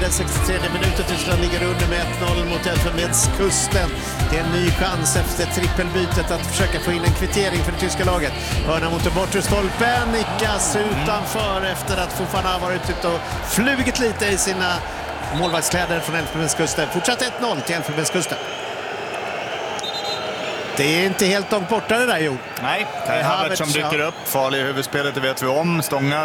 spelade 63 minuter. Tyskland ligger under med 1-0 mot Elfenbenskusten. Det är en ny chans efter trippelbytet att försöka få in en kvittering för det tyska laget. Hörna mot den bortre stolpen, nickas utanför efter att Fofana varit ute och flugit lite i sina målvaktskläder från Elfenbenskusten. Fortsatt 1-0 till Elfenbenskusten. Det är inte helt långt borta det där, Jo. Nej, det är Havertz som dyker upp. Farlig i huvudspelet, det vet vi om. Stångar